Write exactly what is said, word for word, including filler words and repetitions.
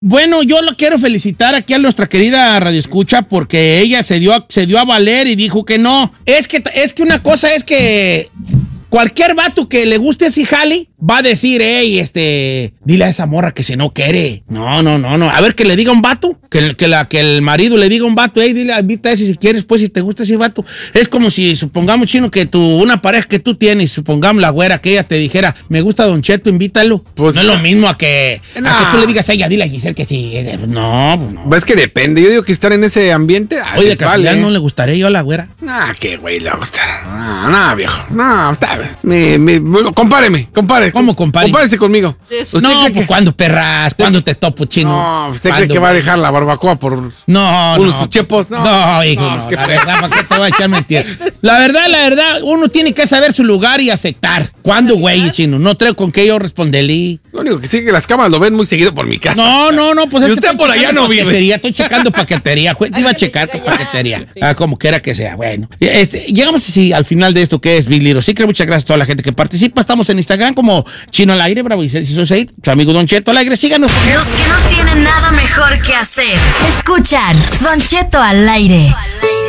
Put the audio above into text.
Bueno, yo lo quiero felicitar aquí a nuestra querida Radio Escucha porque ella se dio, a, se dio a valer y dijo que no. Es que, es que una cosa es que cualquier vato que le guste ese jali va a decir, hey, este, dile a esa morra que si no quiere. No, no, no, no. A ver, que le diga un vato, que, que, la, que el marido le diga a un vato, hey, dile, invita a ese si quieres, pues, si te gusta ese vato. Es como si, supongamos, Chino, que tu, una pareja que tú tienes, supongamos la güera, que ella te dijera, me gusta Don Cheto, invítalo. Pues no es lo mismo a que, no. a que tú le digas a ella, dile a Giselle que sí. No, no. Pues es que depende. Yo digo que estar en ese ambiente. Oye, de casualidad vale. no le gustaría yo a la güera. Nah, qué güey le va a gustar. No, no, viejo. No, está bien. Me, me, compáreme, compáreme. ¿Cómo compare? Compárese conmigo. No, pues que... ¿cuándo, perras? ¿Cuándo te topo, Chino? No, ¿usted cree que va a dejar la barbacoa por no, unos no, chepos? No, no, hijo, no, no, que la verdad, ¿para qué te voy a echar mentiras? La verdad, la verdad, uno tiene que saber su lugar y aceptar. ¿Cuándo, güey, Chino? No traigo con qué yo responderle. Lo único que sí es que las cámaras lo ven muy seguido por mi casa. No, no, no, pues es usted que por allá no vive. Paquetería, estoy checando paquetería. Te iba a checar con paquetería. Ah, como quiera que sea. Bueno, este, llegamos así al final de esto que es Big Little Secret. Muchas gracias a toda la gente que participa. Estamos en Instagram como Chino al Aire, Bravo y Celso Seid, su amigo Don Cheto al Aire. Síganos. Los que no tienen nada mejor que hacer. Escuchan Don Cheto al Aire.